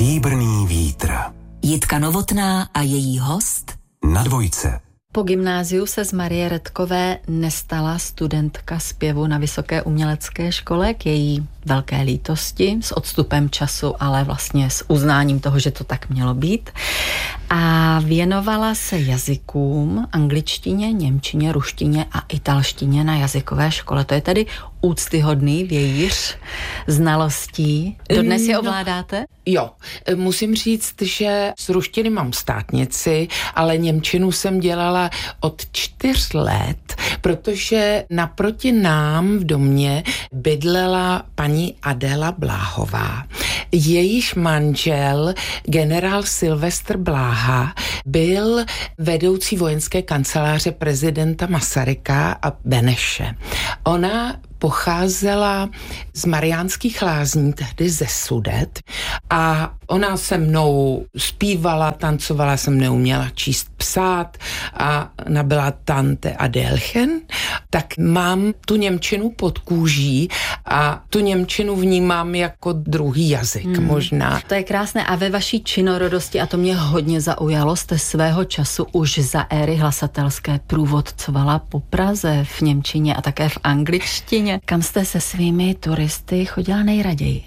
Stříbrný vítr. Jitka Novotná a její host Na Dvojce. Po gymnáziu se z Marie Redkové nestala studentka zpěvu na Vysoké umělecké škole k její velké lítosti, s odstupem času, ale vlastně s uznáním toho, že to tak mělo být. A věnovala se jazykům, angličtině, němčině, ruštině a italštině na jazykové škole. To je tedy úctyhodný vějíř znalostí. Dodnes je ovládáte? Jo, musím říct, že z ruštiny mám státnici, ale němčinu jsem dělala od 4 let, protože naproti nám v domě bydlela paní Adéla Bláhová. Jejíž manžel, generál Silvestr Bláha, byl vedoucí vojenské kanceláře prezidenta Masaryka a Beneše. Ona pocházela z Mariánských Lázní, tehdy ze Sudet, a ona se mnou zpívala, tancovala, jsem neuměla číst, psát a nabyla Tante Adélchen, tak mám tu němčinu pod kůží a tu němčinu vnímám jako druhý jazyk možná. To je krásné a ve vaší činorodosti, a to mě hodně zaujalo, jste svého času už za éry hlasatelské průvodcovala po Praze v němčině a také v angličtině. Kam jste se svými turisty chodila nejraději?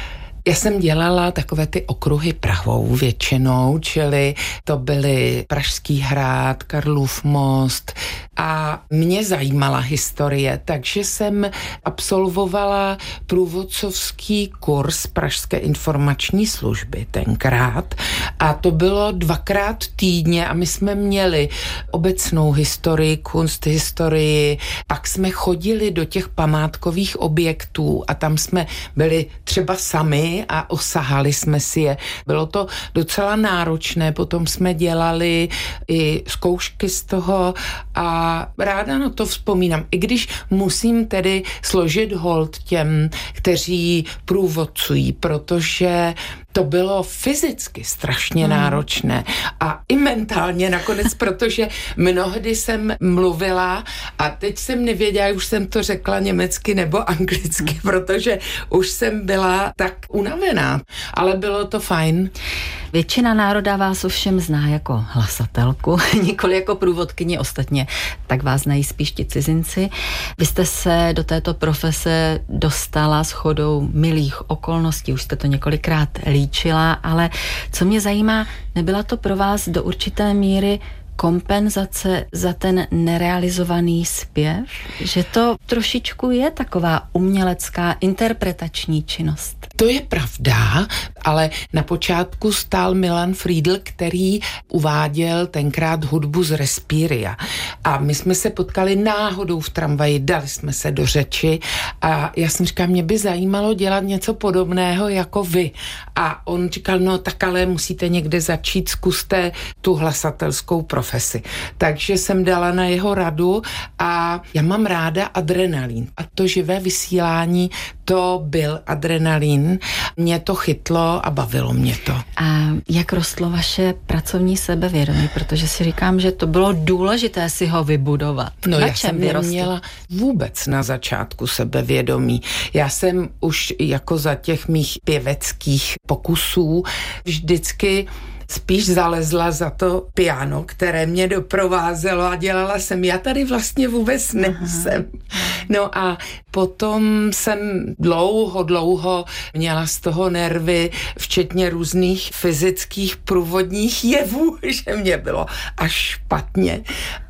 Já jsem dělala takové ty okruhy Prahou většinou, čili to byly Pražský hrad, Karlův most a mě zajímala historie, takže jsem absolvovala průvodcovský kurz Pražské informační služby tenkrát a to bylo 2krát týdně a my jsme měli obecnou historii, kunsthistorii, pak jsme chodili do těch památkových objektů a tam jsme byli třeba sami a osahali jsme si je. Bylo to docela náročné, potom jsme dělali i zkoušky z toho a ráda na to vzpomínám. I když musím tedy složit hold těm, kteří průvodcují, protože to bylo fyzicky strašně náročné a i mentálně nakonec, protože mnohdy jsem mluvila a teď jsem nevěděla, už jsem to řekla německy nebo anglicky, protože už jsem byla tak unavená, ale bylo to fajn. Většina národa vás ovšem zná jako hlasatelku, nikoli jako průvodkyni, ostatně tak vás znají spíš ti cizinci. Vy jste se do této profese dostala shodou milých okolností, už jste to několikrát líčila, ale co mě zajímá, nebyla to pro vás do určité míry kompenzace za ten nerealizovaný zpěv? Že to trošičku je taková umělecká interpretační činnost. To je pravda, ale na počátku stál Milan Friedl, který uváděl tenkrát hudbu z Respiria. A my jsme se potkali náhodou v tramvaji, dali jsme se do řeči a já jsem říkala, mě by zajímalo dělat něco podobného jako vy. A on říkal, no tak ale musíte někde začít, zkuste tu hlasatelskou profesi. Takže jsem dala na jeho radu a já mám ráda adrenalin. A to živé vysílání, to byl adrenalin. Mě to chytlo a bavilo mě to. A jak rostlo vaše pracovní sebevědomí? Protože si říkám, že to bylo důležité si ho vybudovat. No na já čem jsem neměla vůbec na začátku sebevědomí. Já jsem už jako za těch mých pěveckých pokusů vždycky spíš zalezla za to piano, které mě doprovázelo a dělala jsem. Já tady vlastně vůbec nejsem. No a potom jsem dlouho měla z toho nervy, včetně různých fyzických průvodních jevů, že mě bylo až špatně.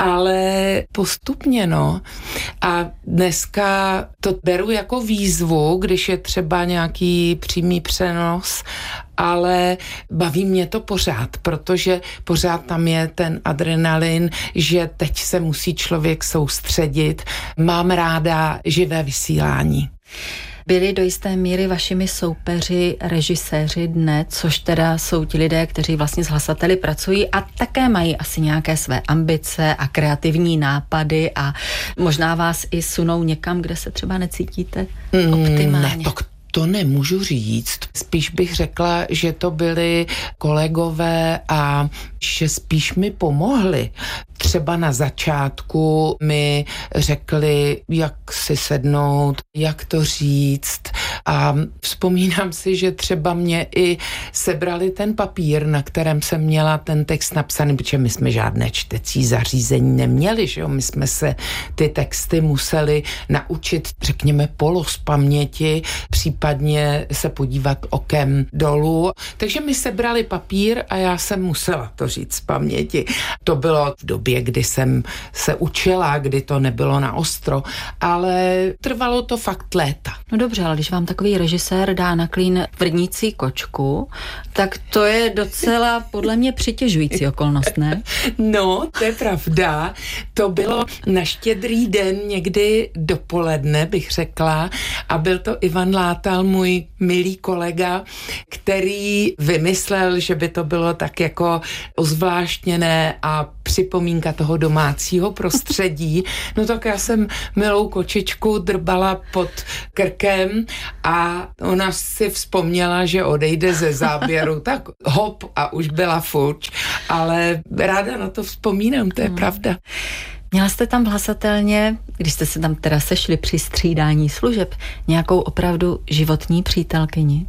Ale postupně, no. A dneska to beru jako výzvu, když je třeba nějaký přímý přenos, ale baví mě to pořád, protože pořád tam je ten adrenalin, že teď se musí člověk soustředit. Mám ráda živé vysílání. Byli do jisté míry vašimi soupeři režiséři dne, což teda jsou ti lidé, kteří vlastně s hlasateli pracují a také mají asi nějaké své ambice a kreativní nápady a možná vás i sunou někam, kde se třeba necítíte optimálně. Ne, To nemůžu říct. Spíš bych řekla, že to byli kolegové a že spíš mi pomohli. Třeba na začátku mi řekli, jak si sednout, jak to říct. A vzpomínám si, že třeba mě i sebrali ten papír, na kterém jsem měla ten text napsaný, protože my jsme žádné čtecí zařízení neměli, že jo? My jsme se ty texty museli naučit, řekněme, polozpaměti, případně se podívat okem dolů. Takže mi sebrali papír a já jsem musela to říct z paměti. To bylo v době, kdy jsem se učila, kdy to nebylo na ostro, ale trvalo to fakt léta. No dobře, ale když vám takový režisér dá na klín vrnící kočku, tak to je docela podle mě přitěžující okolnost, ne? No, to je pravda. To bylo na Štědrý den někdy dopoledne, bych řekla, a byl to Ivan Látal, můj milý kolega, který vymyslel, že by to bylo tak jako ozvláštněné a připomínka toho domácího prostředí. No tak já jsem milou kočičku drbala pod krkem a ona si vzpomněla, že odejde ze záběru, tak hop a už byla fuč, ale ráda na to vzpomínám, to je pravda. Měla jste tam v Hlasatelně, když jste se tam teda sešli při střídání služeb, nějakou opravdu životní přítelkyni?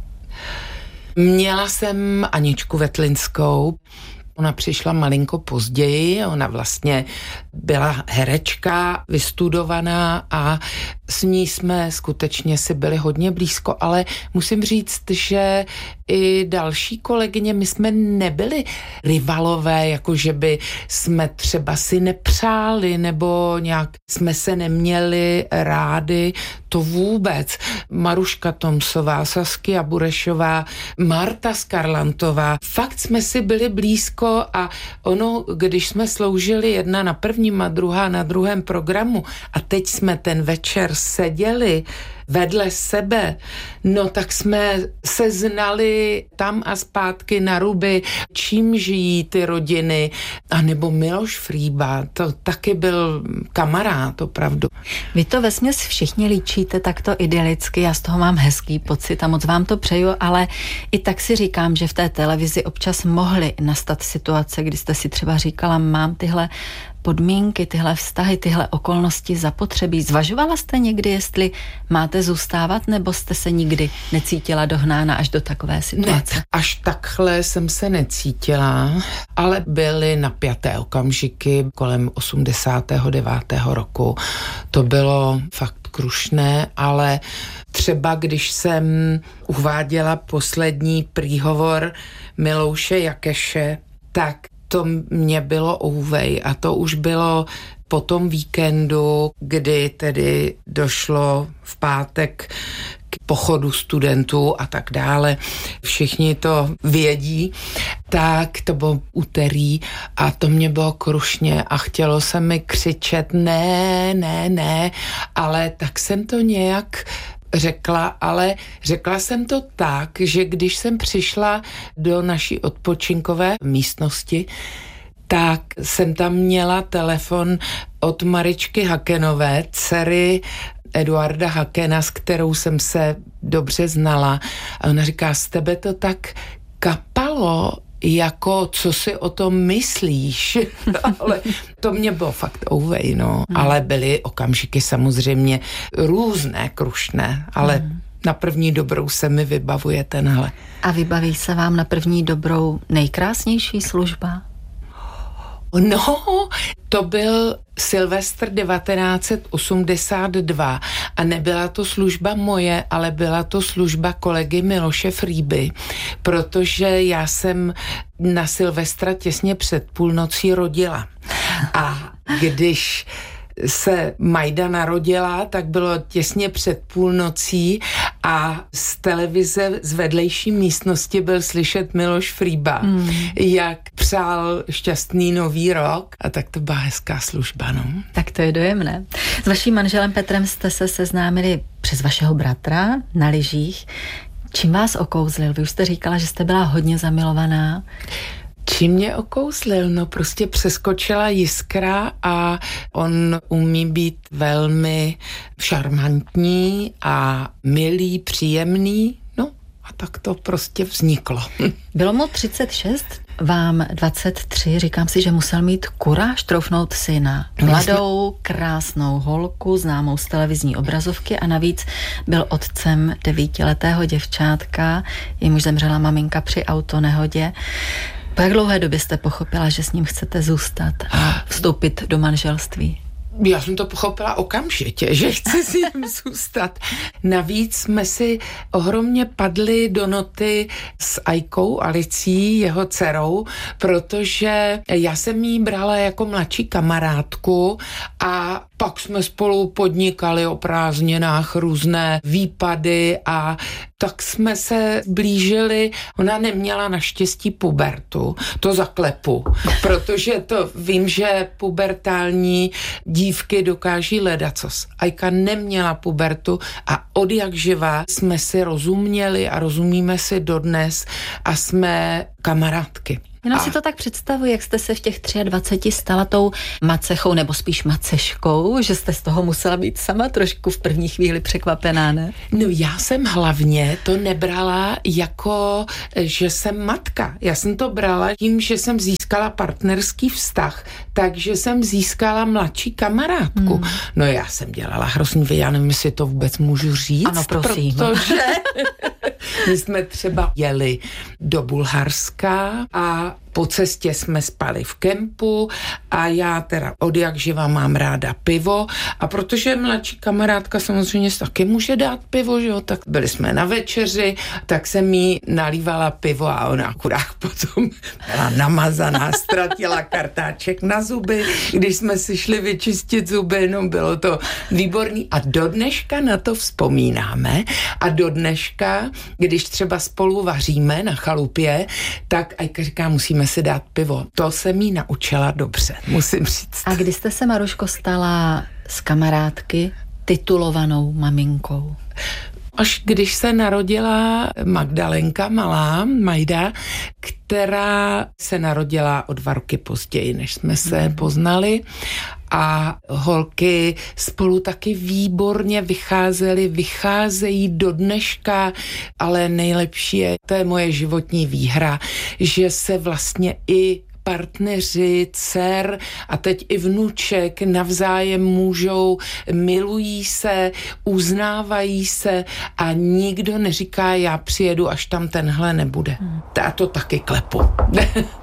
Měla jsem Aničku Vetlinskou. Ona přišla malinko později, ona vlastně byla herečka, vystudovaná a s ní jsme skutečně si byli hodně blízko, ale musím říct, že i další kolegyně, my jsme nebyli rivalové, jako že by jsme třeba si nepřáli nebo nějak jsme se neměli rádi, to vůbec. Maruška Tomsová, Saskia Burešová, Marta Skarlantová, fakt jsme si byli blízko a ono, když jsme sloužili jedna na prvním a druhá na druhém programu a teď jsme ten večer seděli vedle sebe, no tak jsme se znali tam a zpátky na ruby, čím žijí ty rodiny. A nebo Miloš Frýba, to taky byl kamarád, opravdu. Vy to vesměs všichni líčíte takto idylicky, já z toho mám hezký pocit a moc vám to přeju, ale i tak si říkám, že v té televizi občas mohly nastat situace, kdy jste si třeba říkala, mám tyhle podmínky, tyhle vztahy, tyhle okolnosti zapotřebí. Zvažovala jste někdy, jestli máte zůstávat, nebo jste se nikdy necítila dohnána až do takové situace? Ne, až takhle jsem se necítila, ale byly napjaté okamžiky kolem 89. roku. To bylo fakt krušné, ale třeba když jsem uváděla poslední příhovor Milouše Jakeše, tak to mě bylo ouvej a to už bylo po tom víkendu, kdy tedy došlo v pátek k pochodu studentů a tak dále. Všichni to vědí, tak to bylo úterý a to mě bylo krušně a chtělo se mi křičet ne, ale tak jsem to nějak řekla, ale řekla jsem to tak, že když jsem přišla do naší odpočinkové místnosti, tak jsem tam měla telefon od Maričky Hakenové, dcery Eduarda Hakena, s kterou jsem se dobře znala. A ona říká, z tebe to tak kapalo, jako co si o tom myslíš. Ale to mě bylo fakt ouvej, no. Ale byly okamžiky samozřejmě různé, krušné, ale na první dobrou se mi vybavuje tenhle. A vybaví se vám na první dobrou nejkrásnější služba? No, to byl Silvestr 1982 a nebyla to služba moje, ale byla to služba kolegy Miloše Frýby, protože já jsem na Silvestra těsně před půlnocí rodila. A když se Majda narodila, tak bylo těsně před půlnocí a z televize z vedlejší místnosti byl slyšet Miloš Frýba, jak přál šťastný nový rok a tak to byla hezká služba, no. Tak to je dojemné. S vaším manželem Petrem jste se seznámili přes vašeho bratra na lyžích. Čím vás okouzlil? Vy už jste říkala, že jste byla hodně zamilovaná. Čím mě okouslil? No prostě přeskočila jiskra a on umí být velmi šarmantní a milý, příjemný. No a tak to prostě vzniklo. Bylo mu 36, vám 23, říkám si, že musel mít kuráž troufnout si na mladou, krásnou holku, známou z televizní obrazovky a navíc byl otcem 9letého děvčátka, jemuž zemřela maminka při autonehodě. Po jak dlouhé době jste pochopila, že s ním chcete zůstat a vstoupit do manželství? Já jsem to pochopila okamžitě, že chci s ním zůstat. Navíc jsme si ohromně padli do noty s Ajkou Alicí, jeho dcerou, protože já jsem jí brala jako mladší kamarádku a pak jsme spolu podnikali o prázdninách různé výpady a tak jsme se blížili. Ona neměla naštěstí pubertu, to zaklepu, protože to vím, že pubertální dívky dokáží ledacos. Ajka neměla pubertu a odjakživa jsme si rozuměli a rozumíme si dodnes a jsme kamarádky. Jenom si to tak představuji, jak jste se v těch 23 stala tou macechou, nebo spíš maceškou, že jste z toho musela být sama trošku v první chvíli překvapená, ne? No já jsem hlavně to nebrala jako, že jsem matka. Já jsem to brala tím, že jsem získala partnerský vztah, takže jsem získala mladší kamarádku. No já jsem dělala hrozný věc, já nevím, jestli to vůbec můžu říct. Ano, prosím. Protože my jsme třeba jeli do Bulharska a po cestě jsme spali v kempu a já teda odjakživa mám ráda pivo a protože mladší kamarádka samozřejmě taky může dát pivo, že jo, tak byli jsme na večeři, tak jsem jí nalívala pivo a ona akurát potom byla namazaná, ztratila kartáček na zuby, když jsme si šli vyčistit zuby, no bylo to výborný a do dneška na to vzpomínáme a do dneška, když třeba spolu vaříme na chalupě, tak Ajka říká, musíme si dát pivo. To jsem jí naučila dobře, musím říct. A kdy jste se, Maruško, stala z kamarádky titulovanou maminkou? Až když se narodila Magdalenka, malá Majda, která se narodila o 2 roky později, než jsme se poznali. A holky spolu taky výborně vycházejí do dneška, ale nejlepší je, to je moje životní výhra, že se vlastně i partneři, dcer a teď i vnuček navzájem můžou, milují se, uznávají se a nikdo neříká, já přijedu, až tam tenhle nebude. A to taky klepu.